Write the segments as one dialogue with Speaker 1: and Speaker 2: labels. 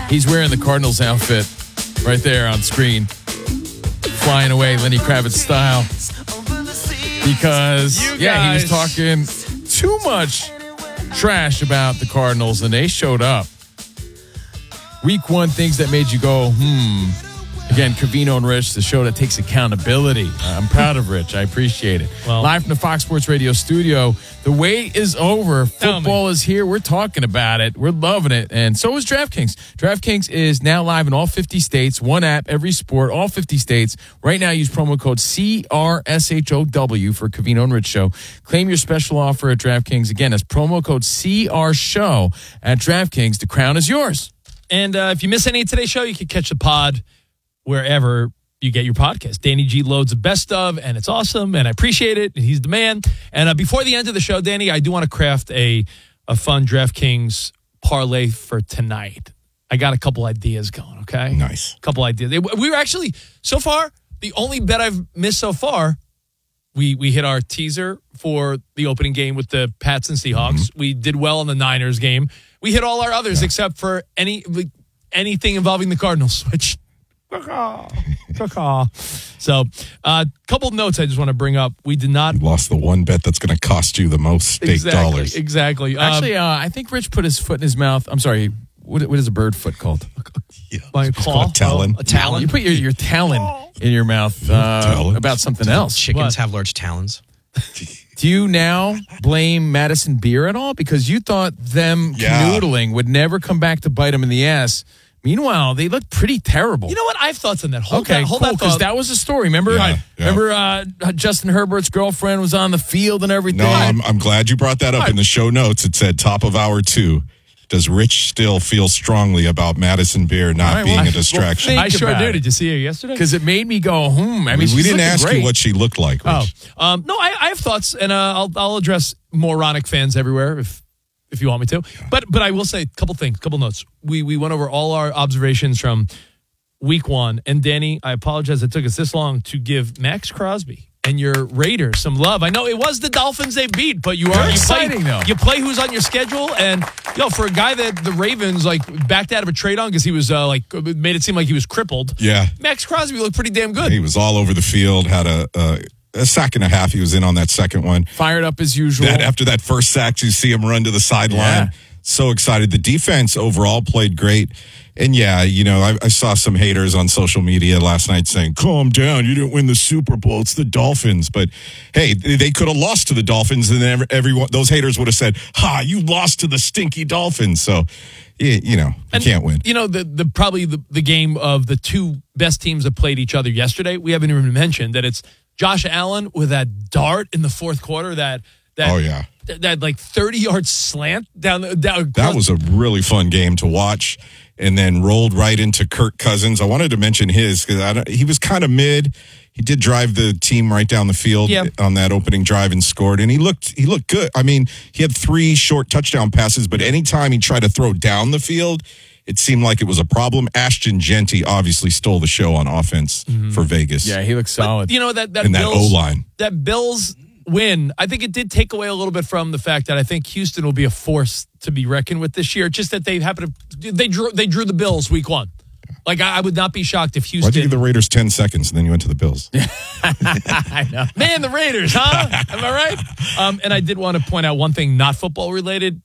Speaker 1: He's wearing the Cardinals outfit right there on screen. Flying away Lenny Kravitz style. Because, he was talking too much trash about the Cardinals, and they showed up. Week 1, things that made you go, Again, Covino and Rich, the show that takes accountability. I'm proud of Rich. I appreciate it. Well, live from the Fox Sports Radio studio. The wait is over. Football is here. We're talking about it. We're loving it. And so is DraftKings. DraftKings is now live in all 50 states. One app, every sport, all 50 states. Right now, use promo code CRSHOW for Covino and Rich Show. Claim your special offer at DraftKings. Again, that's promo code CRSHOW at DraftKings. The crown is yours.
Speaker 2: And if you miss any of today's show, you can catch the pod wherever you get your podcast. Danny G loads the best of, and it's awesome, and I appreciate it. He's the man. And before the end of the show, Danny, I do want to craft a fun DraftKings parlay for tonight. I got a couple ideas going, okay?
Speaker 3: Nice.
Speaker 2: A couple ideas. We were actually, so far, the only bet I've missed so far, we hit our teaser for the opening game with the Pats and Seahawks. Mm-hmm. We did well in the Niners game. We hit all our others except for anything involving the Cardinals, which... So, a couple of notes I just want to bring up. We did not...
Speaker 3: You lost the one bet that's going to cost you the most stake dollars.
Speaker 2: Exactly.
Speaker 1: Actually, I think Rich put his foot in his mouth. I'm sorry. What is a bird foot called?
Speaker 2: My claw?
Speaker 3: A talon.
Speaker 2: A talon?
Speaker 1: You put your talon in your mouth about something else.
Speaker 4: Chickens have large talons.
Speaker 1: Do you now blame Madison Beer at all? Because you thought them canoodling would never come back to bite them in the ass. Meanwhile, they look pretty terrible.
Speaker 2: You know what? I have thoughts on that. Hold that
Speaker 1: because that was a story. Remember, remember Justin Herbert's girlfriend was on the field and everything?
Speaker 3: No, I'm glad you brought that up. In the show notes, it said top of hour 2. Does Rich still feel strongly about Madison Beer not being a distraction?
Speaker 2: I sure do. Did you see her yesterday?
Speaker 1: Because it made me go, I mean,
Speaker 3: we didn't ask you what she looked like, Rich.
Speaker 2: No, I have thoughts, and I'll address moronic fans everywhere if you want me to. But I will say a couple notes. We went over all our observations from week 1. And Danny, I apologize it took us this long to give Max Crosby and your Raiders some love. I know it was the Dolphins they beat, but you play who's on your schedule. And for a guy that the Ravens backed out of a trade on because he was made it seem like he was crippled.
Speaker 3: Yeah.
Speaker 2: Max Crosby looked pretty damn good.
Speaker 3: He was all over the field, had a sack and a half. He was in on that second one.
Speaker 1: Fired up as usual.
Speaker 3: After that first sack, you see him run to the sideline. Yeah. So excited. The defense overall played great. And I saw some haters on social media last night saying, calm down, you didn't win the Super Bowl. It's the Dolphins. But, hey, they could have lost to the Dolphins, and then everyone, those haters would have said, you lost to the stinky Dolphins. So, you can't win.
Speaker 2: Probably the game of the two best teams that played each other yesterday, we haven't even mentioned that it's Josh Allen with that dart in the fourth quarter that 30-yard slant down. That
Speaker 3: was a really fun game to watch, and then rolled right into Kirk Cousins. I wanted to mention his because he was kind of mid. He did drive the team right down the field on that opening drive and scored, and he looked good. I mean, he had 3 short touchdown passes, but anytime he tried to throw down the field, it seemed like it was a problem. Ashton Genty obviously stole the show on offense for Vegas.
Speaker 1: Yeah, he looks solid.
Speaker 2: But, that
Speaker 3: and
Speaker 2: Bills,
Speaker 3: that O-line.
Speaker 2: That Bills win, I think it did take away a little bit from the fact that I think Houston will be a force to be reckoned with this year. Just that they drew the Bills week 1. I would not be shocked if Houston...
Speaker 3: Why'd you give the Raiders 10 seconds and then you went to the Bills?
Speaker 2: I know. Man, the Raiders, huh? Am I right? And I did want to point out one thing, not football related.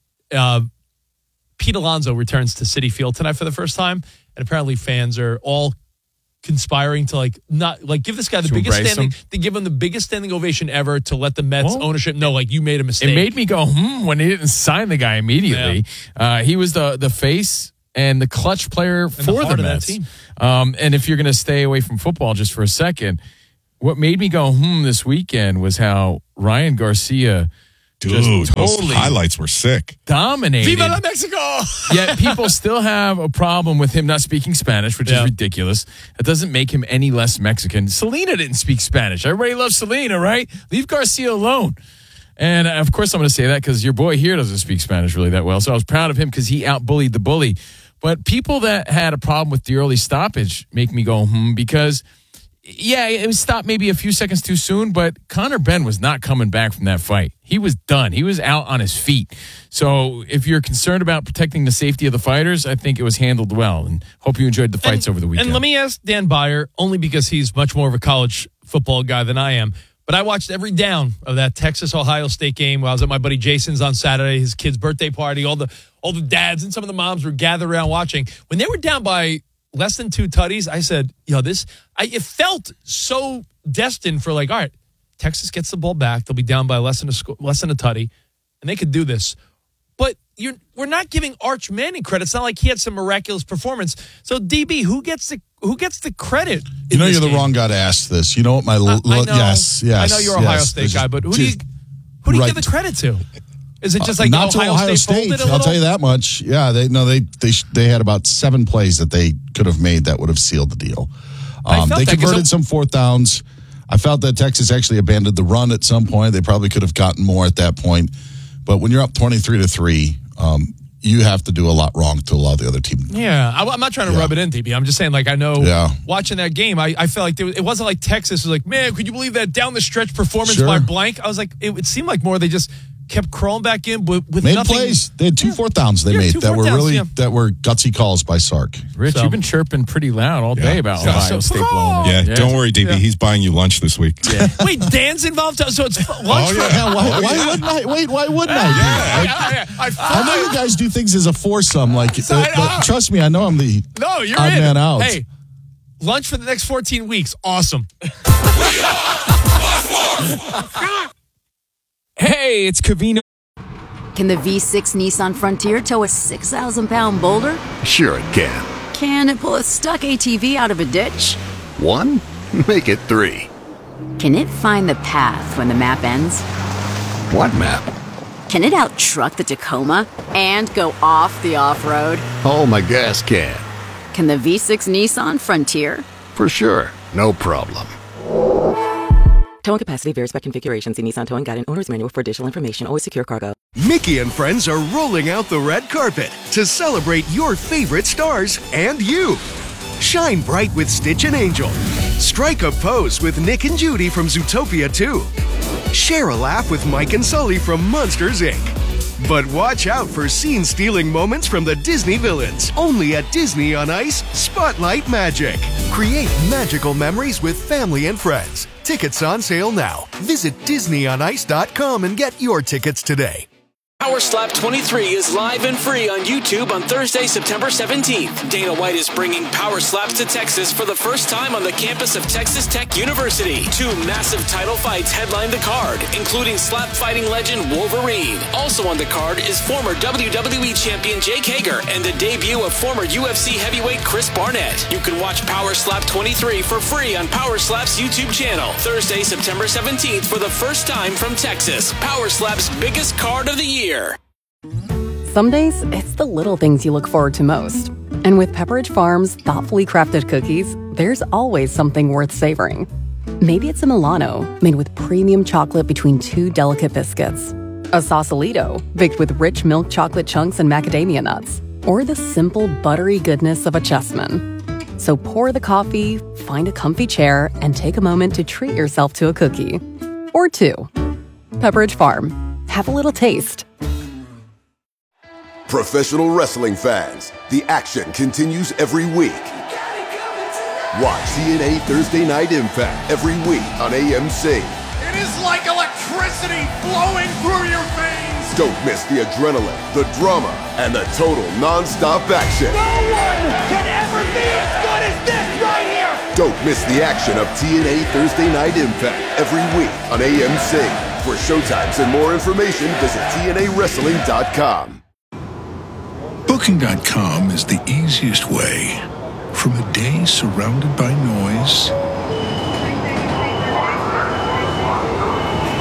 Speaker 2: Pete Alonso returns to Citi Field tonight for the first time, and apparently fans are all conspiring to give this guy the biggest standing, to give him the biggest standing ovation ever, to let the Mets ownership know you made a mistake.
Speaker 1: It made me go when they didn't sign the guy immediately. Yeah. He was the face and the clutch player for the Mets.
Speaker 2: Team.
Speaker 1: And if you're going to stay away from football just for a second, what made me go this weekend was how Ryan Garcia.
Speaker 3: Dude, those highlights were sick.
Speaker 1: Dominated.
Speaker 2: Viva la Mexico!
Speaker 1: Yet people still have a problem with him not speaking Spanish, which is ridiculous. That doesn't make him any less Mexican. Selena didn't speak Spanish. Everybody loves Selena, right? Leave Garcia alone. And, of course, I'm going to say that because your boy here doesn't speak Spanish really that well. So I was proud of him because he out-bullied the bully. But people that had a problem with the early stoppage make me go, because Yeah, it was stopped maybe a few seconds too soon, but Conor Benn was not coming back from that fight. He was done. He was out on his feet. So if you're concerned about protecting the safety of the fighters, I think it was handled well. And hope you enjoyed the fights over the weekend.
Speaker 2: And let me ask Dan Beyer, only because he's much more of a college football guy than I am, but I watched every down of that Texas-Ohio State game while I was at my buddy Jason's on Saturday, his kid's birthday party. All the dads and some of the moms were gathered around watching. When they were down by less than 2 tutties, I said, it felt so destined for all right, Texas gets the ball back. They'll be down by less than a tutty, and they could do this. But we're not giving Arch Manning credit. It's not like he had some miraculous performance. So, DB, who gets the credit?
Speaker 4: You're the wrong guy to ask this. You know what? Yes.
Speaker 2: I know you're an Ohio State guy, but who do you give the credit to? Is it just like
Speaker 4: not Ohio State? I'll tell you that much. Yeah, they had about 7 plays that they could have made that would have sealed the deal. They converted some 4th downs. I felt that Texas actually abandoned the run at some point. They probably could have gotten more at that point. But when you're up 23-3, you have to do a lot wrong to allow the other team.
Speaker 2: Yeah, I'm not trying to rub it in, DB. I'm just saying, I know watching that game, I felt like it wasn't like Texas was like, man, could you believe that down the stretch performance by blank? I was like, it seemed like more they just kept crawling back in with
Speaker 4: made
Speaker 2: nothing.
Speaker 4: Plays. They had 2 4th downs they made that were that were gutsy calls by Sark.
Speaker 1: Rich, you've been chirping pretty loud all day about Ohio State blowing it.
Speaker 3: Yeah, don't worry, DB. Yeah. He's buying you lunch this week.
Speaker 2: Yeah. Wait, Dan's involved, so it's lunch for him.
Speaker 4: Why wouldn't I? Wait, why wouldn't I? I know you guys do things as a foursome, but trust me, I know I'm the
Speaker 2: you're
Speaker 4: odd man out.
Speaker 2: Hey, lunch for the next 14 weeks. Awesome.
Speaker 1: Hey, it's Covino.
Speaker 5: Can the V6 Nissan Frontier tow a 6,000-pound boulder?
Speaker 6: Sure it can.
Speaker 5: Can it pull a stuck ATV out of a ditch?
Speaker 6: 1? Make it 3.
Speaker 5: Can it find the path when the map ends?
Speaker 6: What map?
Speaker 5: Can it out-truck the Tacoma and go off the off-road?
Speaker 6: Oh, my gas can.
Speaker 5: Can the V6 Nissan Frontier?
Speaker 6: For sure. No problem.
Speaker 7: Towing capacity varies by configuration. See Nissan Towing Guide and Owner's Manual for additional information. Always secure cargo.
Speaker 8: Mickey and friends are rolling out the red carpet to celebrate your favorite stars and you. Shine bright with Stitch and Angel. Strike a pose with Nick and Judy from Zootopia 2. Share a laugh with Mike and Sully from Monsters, Inc. But watch out for scene-stealing moments from the Disney villains. Only at Disney on Ice, Spotlight Magic. Create magical memories with family and friends. Tickets on sale now. Visit DisneyOnIce.com and get your tickets today.
Speaker 9: Power Slap 23 is live and free on YouTube on Thursday, September 17th. Dana White is bringing Power Slaps to Texas for the first time on the campus of Texas Tech University. 2 massive title fights headline the card, including slap fighting legend Wolverine. Also on the card is former WWE champion Jake Hager and the debut of former UFC heavyweight Chris Barnett. You can watch Power Slap 23 for free on Power Slap's YouTube channel. Thursday, September 17th for the first time from Texas. Power Slap's biggest card of the year.
Speaker 10: Some days, it's the little things you look forward to most. And with Pepperidge Farm's thoughtfully crafted cookies, there's always something worth savoring. Maybe it's a Milano, made with premium chocolate between 2 delicate biscuits. A Sausalito, baked with rich milk chocolate chunks and macadamia nuts. Or the simple, buttery goodness of a Chessman. So pour the coffee, find a comfy chair, and take a moment to treat yourself to a cookie. Or 2. Pepperidge Farm. Have a little taste.
Speaker 11: Professional wrestling fans, the action continues every week. Watch TNA Thursday Night Impact every week on AMC.
Speaker 12: It is like electricity flowing through your veins.
Speaker 11: Don't miss the adrenaline, the drama, and the total non-stop action.
Speaker 12: No one can ever be as good as this right here.
Speaker 11: Don't miss the action of TNA Thursday Night Impact every week on AMC. For showtimes and more information, visit TNAWrestling.com.
Speaker 13: Booking.com is the easiest way. From a day surrounded by noise,